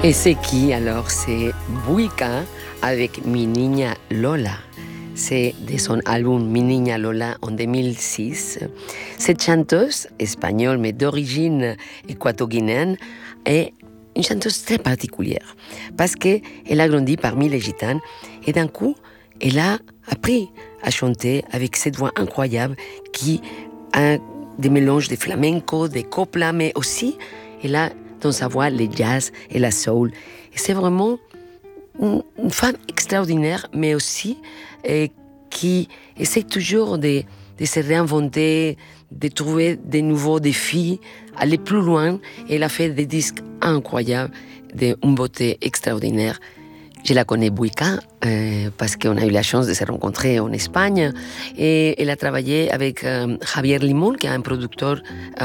Et c'est qui alors? C'est Buica avec Mi Niña Lola. C'est de son album Mi Niña Lola en 2006. Cette chanteuse espagnole, mais d'origine équato-guinéenne, est une chanteuse très particulière parce qu'elle a grandi parmi les gitanes et d'un coup, elle a appris à chanter avec cette voix incroyable qui a des mélanges de flamenco, de copla, mais aussi elle a dans sa voix le jazz et la soul. Et c'est vraiment une femme extraordinaire, mais aussi qui essaie toujours de se réinventer, de trouver de nouveaux défis, aller plus loin. Et elle a fait des disques incroyables, d'une beauté extraordinaire. Je la connais Buica parce qu'on a eu la chance de se rencontrer en Espagne et elle a travaillé avec Javier Limón, qui est un producteur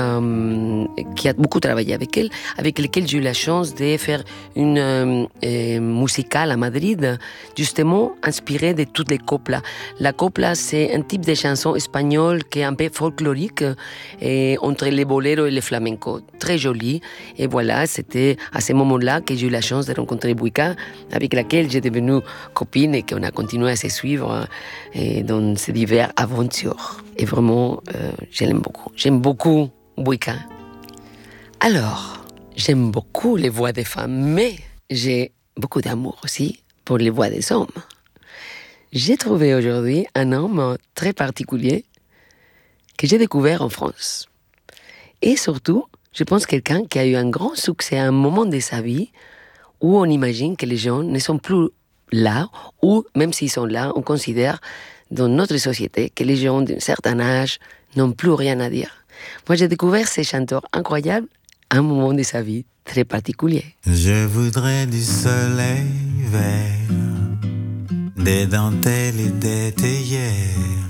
qui a beaucoup travaillé avec elle, avec lequel j'ai eu la chance de faire une musicale à Madrid, justement inspirée de toutes les coplas. La copla, c'est un type de chanson espagnole qui est un peu folklorique entre les boleros et les flamenco. Très joli. Et voilà, c'était à ce moment-là que j'ai eu la chance de rencontrer Buica, avec laquelle j'ai devenu copine et qu'on a continué à se suivre dans ces diverses aventures. Et vraiment, je l'aime beaucoup. J'aime beaucoup Buica. Alors, j'aime beaucoup les voix des femmes, mais j'ai beaucoup d'amour aussi pour les voix des hommes. J'ai trouvé aujourd'hui un homme très particulier que j'ai découvert en France. Et surtout, je pense quelqu'un qui a eu un grand succès à un moment de sa vie où on imagine que les gens ne sont plus là, ou même s'ils sont là, on considère dans notre société que les gens d'un certain âge n'ont plus rien à dire. Moi, j'ai découvert ces chanteurs incroyables à un moment de sa vie très particulier. Je voudrais du soleil vert, des dentelles et des théières,